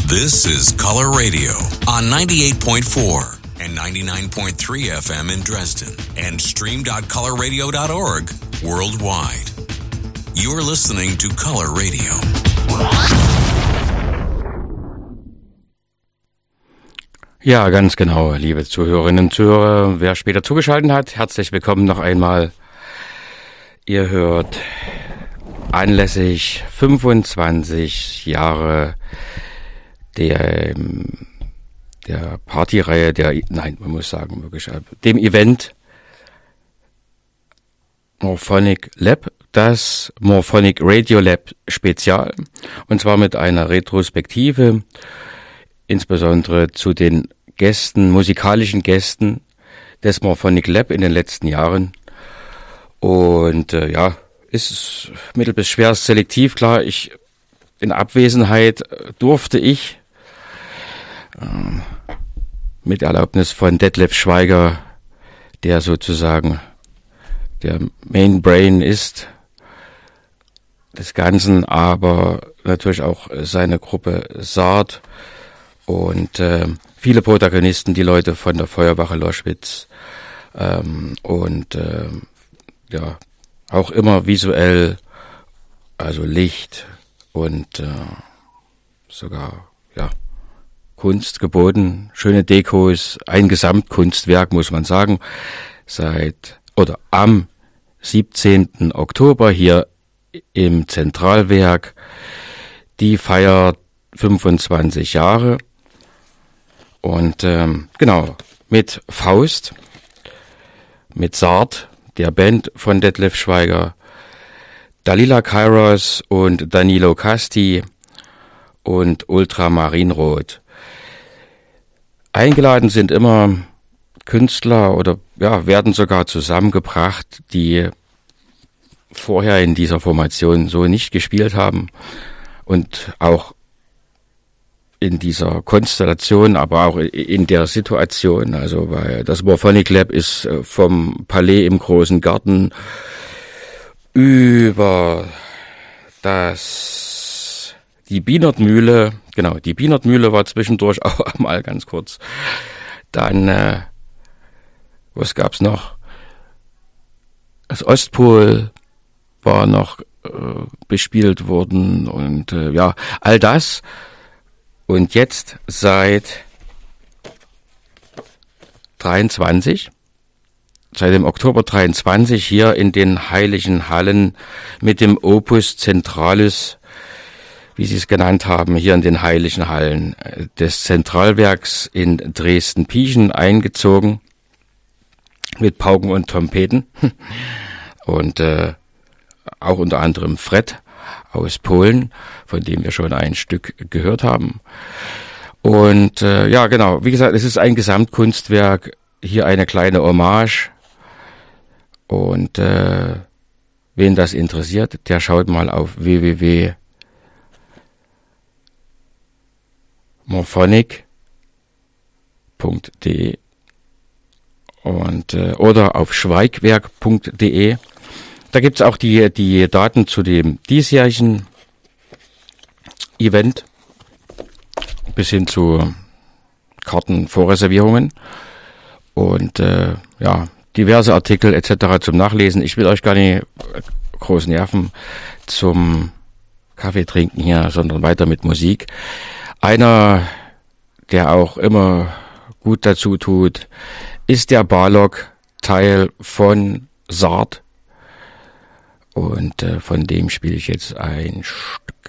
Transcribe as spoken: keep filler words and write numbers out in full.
This is Color Radio on ninety-eight point four and ninety-nine point three F M in Dresden and stream dot color radio dot org worldwide. You're listening to Color Radio. Ja, ganz genau, liebe Zuhörerinnen und Zuhörer. Wer später zugeschaltet hat, herzlich willkommen noch einmal. Ihr hört anlässlich fünfundzwanzig Jahre der, der Partyreihe, der, nein, man muss sagen, wirklich, dem Event Morphonic Lab, das Morphonic Radio Lab Spezial, und zwar mit einer Retrospektive, insbesondere zu den Gästen, musikalischen Gästen des Morphonic Lab in den letzten Jahren. Und äh, ja, ist mittel- bis schwer selektiv, klar, ich in Abwesenheit durfte ich äh, mit Erlaubnis von Detlef Schweiger, der sozusagen der Main Brain ist des Ganzen, aber natürlich auch seine Gruppe Saat und äh, viele Protagonisten, die Leute von der Feuerwache Loschwitz ähm, und äh, ja, auch immer visuell, also Licht und äh, sogar ja Kunst geboten, schöne Dekos, ein Gesamtkunstwerk, muss man sagen, seit oder am siebzehnten Oktober hier im Zentralwerk. Die feiert fünfundzwanzig Jahre und ähm, genau, mit Faust, mit Saat, der Band von Detlef Schweiger, Dalila Kairos und Danilo Casti und Ultramarinrot. Eingeladen sind immer Künstler oder ja, werden sogar zusammengebracht, die vorher in dieser Formation so nicht gespielt haben und auch in dieser Konstellation, aber auch in der Situation, also weil das Morphonic Lab ist vom Palais im Großen Garten über das, die Bienertmühle, genau, die Bienertmühle war zwischendurch auch mal ganz kurz, dann, äh, was gab's noch? Das Ostpol war noch äh, bespielt worden und äh, ja, all das. Und jetzt seit dreiundzwanzig, seit dem Oktober dreiundzwanzig hier in den Heiligen Hallen mit dem Opus Centralis, wie Sie es genannt haben, hier in den Heiligen Hallen des Zentralwerks in Dresden-Pieschen eingezogen mit Pauken und Trompeten und äh, auch unter anderem Fred aus Polen, von dem wir schon ein Stück gehört haben. Und äh, ja, genau, wie gesagt, es ist ein Gesamtkunstwerk, hier eine kleine Hommage. Und äh, wen das interessiert, der schaut mal auf w w w punkt morphonic punkt de und äh, oder auf schweigwerk punkt de. Da gibt's auch die, die Daten zu dem diesjährigen Event bis hin zu Kartenvorreservierungen und äh, ja, diverse Artikel et cetera zum Nachlesen. Ich will euch gar nicht groß nerven zum Kaffee trinken hier, sondern weiter mit Musik. Einer, der auch immer gut dazu tut, ist der Balog-Teil von Saat. Und äh, von dem spiele ich jetzt ein Stück.